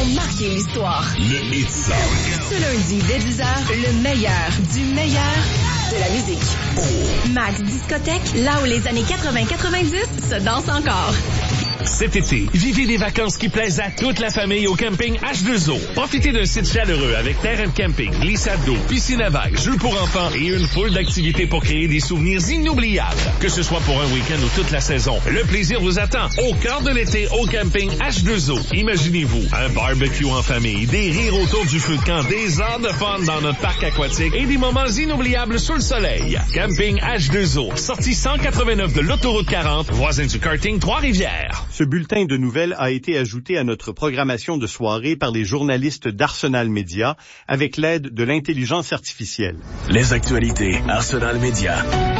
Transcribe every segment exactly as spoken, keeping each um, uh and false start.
marqué l'histoire. Le Hit Sound. Ce lundi, dès dix heures, le meilleur du meilleur de la musique. Oh. Max Discothèque, là où les années quatre-vingts quatre-vingt-dix se dansent encore. Cet été, vivez des vacances qui plaisent à toute la famille au camping H deux O. Profitez d'un site chaleureux avec terrain de camping, glissade d'eau, piscine à vagues, jeux pour enfants et une foule d'activités pour créer des souvenirs inoubliables. Que ce soit pour un week-end ou toute la saison, le plaisir vous attend au cœur de l'été au camping H deux O. Imaginez-vous un barbecue en famille, des rires autour du feu de camp, des heures de fun dans notre parc aquatique et des moments inoubliables sous le soleil. Camping H deux O, sortie cent quatre-vingt-neuf de l'autoroute quarante, voisin du karting Trois-Rivières. Ce bulletin de nouvelles a été ajouté à notre programmation de soirée par les journalistes d'Arsenal Média avec l'aide de l'intelligence artificielle. Les actualités Arsenal Média.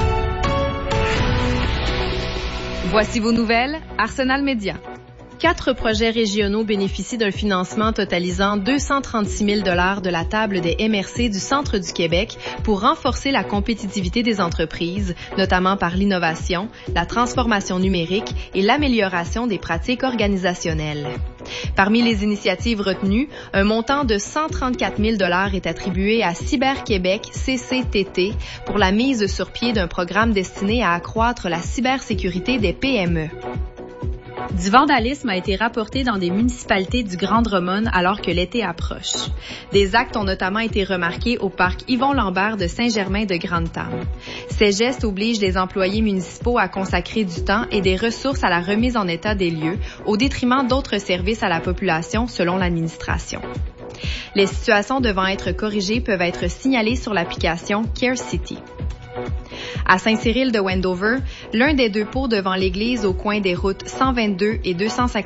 Voici vos nouvelles, Arsenal Média. Quatre projets régionaux bénéficient d'un financement totalisant deux cent trente-six mille dollars de la table des M R C du Centre du Québec pour renforcer la compétitivité des entreprises, notamment par l'innovation, la transformation numérique et l'amélioration des pratiques organisationnelles. Parmi les initiatives retenues, un montant de cent trente-quatre mille dollars est attribué à Cyber-Québec C C T T pour la mise sur pied d'un programme destiné à accroître la cybersécurité des P M E. Du vandalisme a été rapporté dans des municipalités du Grand Drummond alors que l'été approche. Des actes ont notamment été remarqués au parc Yvon-Lambert de Saint-Germain-de-Grande-Terre. Ces gestes obligent les employés municipaux à consacrer du temps et des ressources à la remise en état des lieux, au détriment d'autres services à la population selon l'administration. Les situations devant être corrigées peuvent être signalées sur l'application Care City. À Saint-Cyril de Wendover, l'un des deux pots devant l'église au coin des routes cent vingt-deux et deux cent cinquante